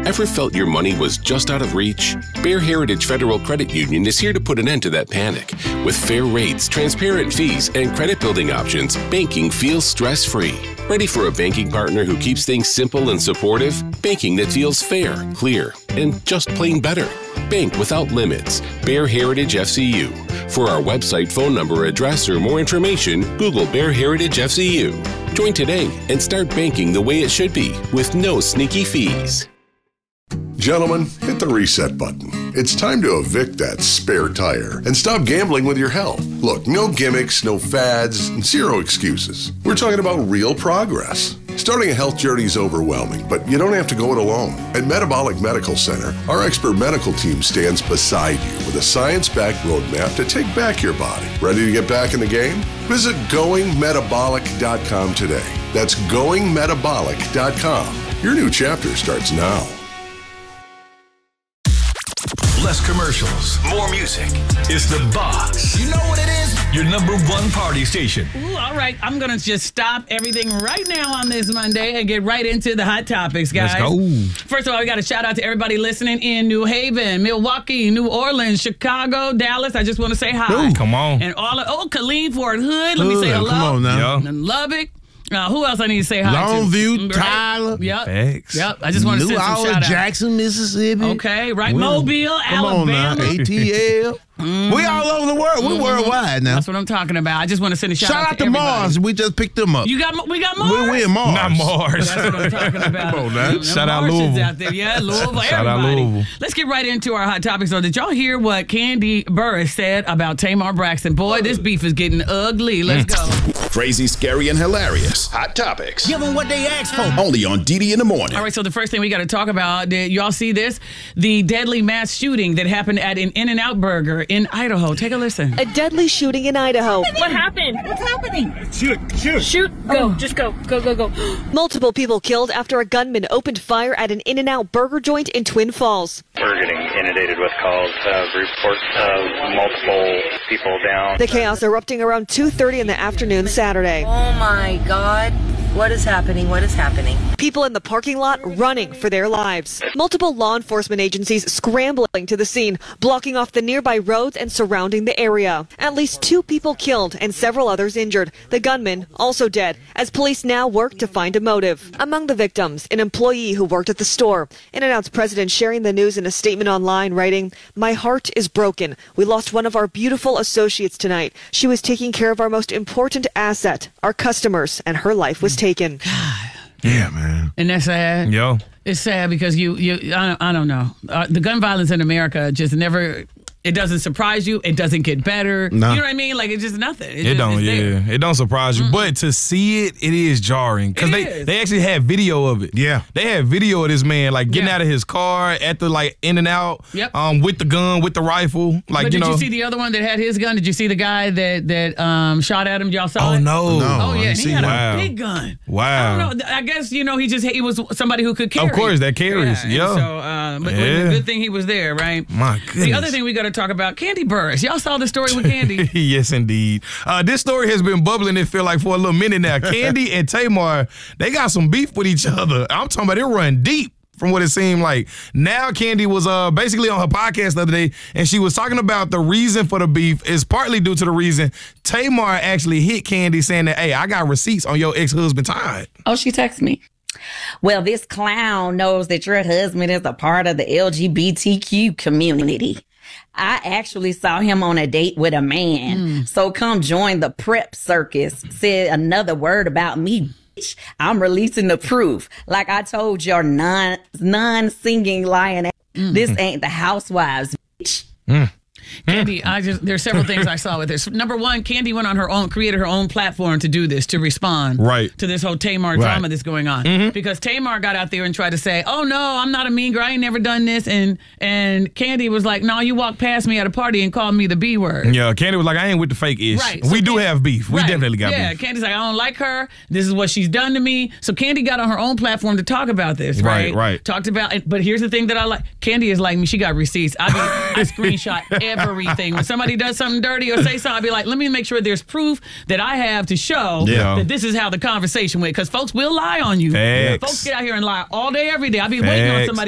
Ever felt your money was just out of reach? Bear Heritage Federal Credit Union is here to put an end to that panic. With fair rates, transparent fees, and credit building options, banking feels stress-free. Ready for a banking partner who keeps things simple and supportive? Banking that feels fair, clear, and just plain better. Bank without limits. Bear Heritage FCU. For our website, phone number, address, or more information, Google Bear Heritage FCU. Join today and start banking the way it should be with no sneaky fees. Gentlemen, hit the reset button. It's time to evict that spare tire and stop gambling with your health. Look, no gimmicks, no fads, and zero excuses. We're talking about real progress. Starting a health journey is overwhelming, but you don't have to go it alone. At Metabolic Medical Center, our expert medical team stands beside you with a science-backed roadmap to take back your body. Ready to get back in the game? Visit GoingMetabolic.com today. That's GoingMetabolic.com. Your new chapter starts now. Less commercials, more music. It's The Box. You know what it is? Your number one party station. Ooh, all right. I'm going to just stop everything right now on this Monday and get right into the hot topics, guys. Let's go. First of all, we got a shout out to everybody listening in New Haven, Milwaukee, New Orleans, Chicago, Dallas. I just want to say hi. Ooh, come on. And all of, Killeen, Fort Hood. Let me say hello. Come on now. And Lubbock. Who else I need to say hi to? Longview, Tyler. Yep. Facts. Yep. I just want to send some shout out. Jackson, Mississippi. Okay, right. Mobile, Come Alabama. on now. ATL. We all over the world. We worldwide now. That's what I'm talking about. I just want to send a shout out to Shout out to Mars. We just picked them up. We got Mars? We're in Mars. Not Mars. That's what I'm talking about. Come on now. Shout out Martians Louisville. out there. Yeah, Louisville. Shout out everybody. Louisville. Let's get right into our hot topics. So did y'all hear what Kandi Burruss said about Tamar Braxton? Boy, this beef is getting ugly. Let's go. Crazy, scary, and hilarious. Hot topics. Give them what they asked for. Only on DD in the morning. All right, so the first thing we got to talk about, did y'all see this? The deadly mass shooting that happened at an In-N-Out Burger in Idaho. Take a listen. A deadly shooting in Idaho. What happened? What's happening? Shoot. Go. Just go. Go. Multiple people killed after a gunman opened fire at an In-N-Out Burger joint in Twin Falls. We're getting inundated with calls, reports of multiple people down. The chaos erupting around 2:30 in the afternoon Saturday. Oh my God. What is happening? What is happening? People in the parking lot running for their lives. Multiple law enforcement agencies scrambling to the scene, blocking off the nearby roads and surrounding the area. At least 2 people killed and several others injured. The gunman also dead, as police now work to find a motive. Among the victims, an employee who worked at the store. In-N-Out's president sharing the news in a statement online, writing, "My heart is broken. We lost one of our beautiful associates tonight. She was taking care of our most important asset, our customers, and her life was taken." Yeah, man. And that's sad. Yo. It's sad because I don't know. The gun violence in America just never. It doesn't surprise you. It doesn't get better. No. You know what I mean? Like, it's just nothing. It don't surprise you. But to see it is jarring. Because they actually had video of it. Yeah. They had video of this man, like, getting out of his car at the, like, In-N-Out. Yep. With the gun, with the rifle. Like, but did you see the other one that had his gun? Did you see the guy that shot at him? Y'all saw it? No. Oh, yeah. He had Wow. a big gun. Wow. I don't know. I guess, he was somebody who could carry. Of course, that carries. Yeah. So, but good thing he was there, right? My goodness. The other thing we got to talk about, Kandi Burruss. Y'all saw the story with Kandi? Yes, indeed. This story has been bubbling, it feel like, for a little minute now. Kandi and Tamar, they got some beef with each other. I'm talking about it run deep. From what it seemed like. Now, Kandi was basically on her podcast the other day, and she was talking about the reason for the beef is partly due to the reason Tamar actually hit Kandi saying that, hey, I got receipts on your ex-husband Todd. Oh, she texted me. Well, this clown knows that your husband is a part of the LGBTQ community. I actually saw him on a date with a man. So come join the prep circus. Said another word about me. I'm releasing the proof. Like I told your non-singing lying. This ain't the Housewives, bitch. Kandi, there's several things I saw with this. Number one, Kandi went on her own, created her own platform to do this, to respond to this whole Tamar drama that's going on. Because Tamar got out there and tried to say, oh no, I'm not a mean girl, I ain't never done this. And Kandi was like, no, you walked past me at a party and called me the B word. Yeah, Kandi was like, I ain't with the fake ish. Right. We do have beef. We definitely got beef. Yeah, Kandi's like, I don't like her. This is what she's done to me. So Kandi got on her own platform to talk about this, right? Right. Talked about it. But here's the thing that I like. Kandi is like me. She got receipts. I screenshot everything. When somebody does something dirty or say something, I'll be like, let me make sure there's proof that I have to show that this is how the conversation went. Because folks will lie on you. Facts. Folks get out here and lie all day, every day. I'll be waiting on somebody